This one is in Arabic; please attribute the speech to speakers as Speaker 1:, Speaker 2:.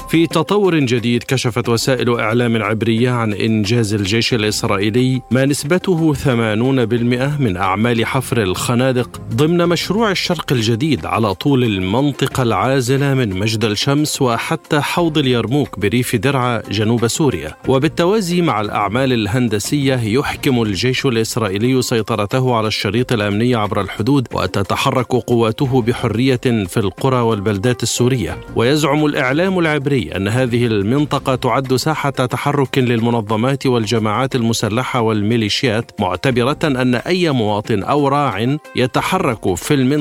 Speaker 1: في تطور جديد، كشفت وسائل إعلام عبرية عن إنجاز الجيش الإسرائيلي ما نسبته 80% من أعمال حفر الخنادق ضمن مشروع الشرق الجديد على طول المنطقة العازلة من مجد الشمس وحتى حوض اليرموك بريف درعا جنوب سوريا. وبالتوازي مع الأعمال الهندسية يحكم الجيش الإسرائيلي سيطرته على الشريط الأمني عبر الحدود، وتتحرك قواته بحرية في القرى والبلدات السورية. ويزعم الإعلام العبري أن هذه المنطقة تعد ساحة تحرك للمنظمات والجماعات المسلحة والميليشيات، معتبرة أن أي مواطن أو راع يتحرك في المنطقة